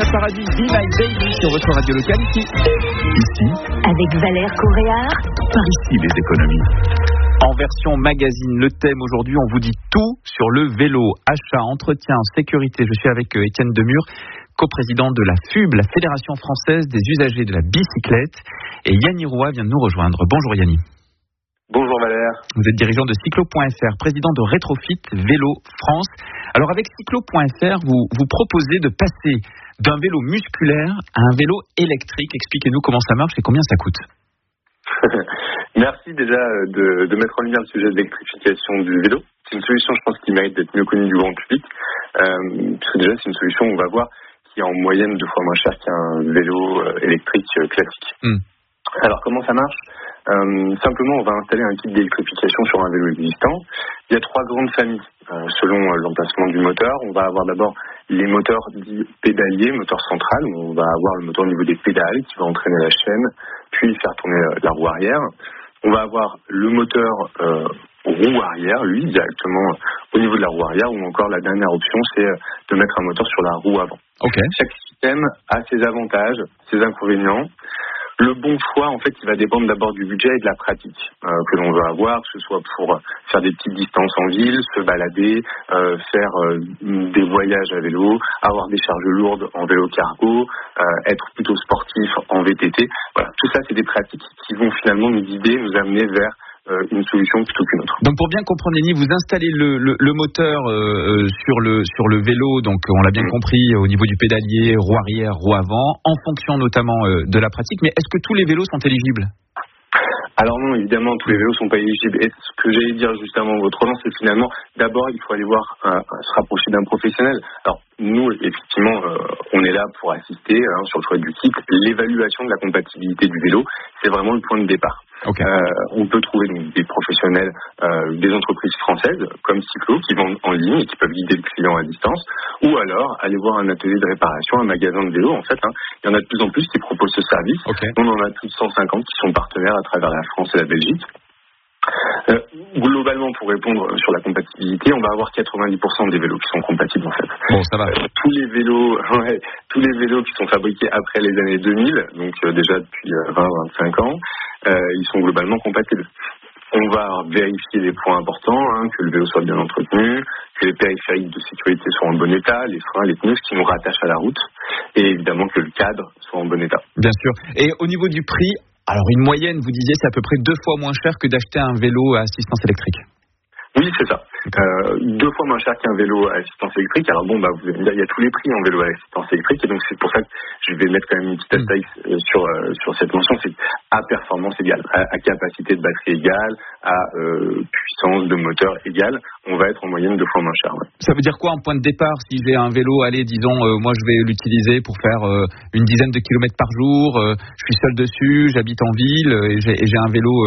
Vanessa Paradis, Be My Baby sur votre radio locale ici. Avec Valère Coréard. Par ici les économies. En version magazine, le thème aujourd'hui, on vous dit tout sur le vélo. Achat, entretien, sécurité. Je suis avec Étienne Demur, coprésident de la FUB, la Fédération Française des Usagers de la Bicyclette. Et Yanni Roy vient de nous rejoindre. Bonjour Yanni. Bonjour Valère. Vous êtes dirigeant de Cyclo.fr, président de Rétrofit Vélo France. Alors avec Cyclo.fr, vous proposez de passer d'un vélo musculaire à un vélo électrique. Expliquez-nous comment ça marche et combien ça coûte. Merci déjà de mettre en lumière le sujet de l'électrification du vélo. C'est une solution, je pense, qui mérite d'être mieux connue du grand public. Parce que déjà, c'est une solution, on va voir, qui est en moyenne 2 fois moins cher qu'un vélo électrique classique. Alors, comment ça marche ? Simplement, on va installer un kit d'électrification sur un vélo existant. Il y a 3 grandes familles selon l'emplacement du moteur. On va avoir d'abord les moteurs dits pédaliers, moteur central, où on va avoir le moteur au niveau des pédales qui va entraîner la chaîne, puis faire tourner la roue arrière. On va avoir le moteur roue arrière, lui, directement au niveau de la roue arrière, ou encore la dernière option, c'est de mettre un moteur sur la roue avant. Okay. Chaque système a ses avantages, ses inconvénients. Le bon choix, en fait, il va dépendre d'abord du budget et de la pratique que l'on veut avoir, que ce soit pour faire des petites distances en ville, se balader, faire des voyages à vélo, avoir des charges lourdes en vélo cargo, être plutôt sportif en VTT. Voilà, tout ça, c'est des pratiques qui vont finalement nous guider, nous amener vers une solution plutôt qu'une autre. Donc pour bien comprendre, Yanni, vous installez le moteur sur le vélo, donc on l'a bien compris, au niveau du pédalier, roue arrière, roue avant, en fonction notamment de la pratique. Mais est-ce que tous les vélos sont éligibles ? Alors non, évidemment, tous les vélos sont pas éligibles. Et ce que j'allais dire juste avant votre relance, c'est finalement, d'abord, il faut aller voir, se rapprocher d'un professionnel. Alors, nous, effectivement, on est là pour assister sur le choix du kit. L'évaluation de la compatibilité du vélo, c'est vraiment le point de départ. Okay. On peut trouver donc, des professionnels, des entreprises françaises comme Cyclo qui vendent en ligne et qui peuvent guider le client à distance, ou alors aller voir un atelier de réparation, un magasin de vélo. En fait, il y en a de plus en plus qui proposent ce service. Okay. On en a plus de 150 qui sont partenaires à travers la France et la Belgique. Globalement, pour répondre sur la compatibilité, on va avoir 90% des vélos qui sont compatibles en fait. Bon, ça va. Tous les vélos qui sont fabriqués après les années 2000, donc déjà depuis 20-25 ans, ils sont globalement compatibles. On va vérifier les points importants, que le vélo soit bien entretenu, que les périphériques de sécurité soient en bon état, les freins, les pneus, ce qui nous rattache à la route, et évidemment que le cadre soit en bon état. Bien sûr. Et au niveau du prix, alors une moyenne, vous disiez, c'est à peu près 2 fois moins cher que d'acheter un vélo à assistance électrique. Oui, c'est ça. 2 fois moins cher qu'un vélo à assistance électrique. Alors bon, vous allez me dire, il y a tous les prix en vélo à assistance électrique, et donc c'est pour ça que je vais mettre quand même une petite astérisque sur cette mention, c'est à performance égale, à capacité de batterie égale, à puissance de moteur égale, on va être en moyenne 2 fois moins cher. Ouais. Ça veut dire quoi en point de départ si j'ai un vélo, allez, disons, moi je vais l'utiliser pour faire une dizaine de kilomètres par jour, je suis seul dessus, j'habite en ville et j'ai un vélo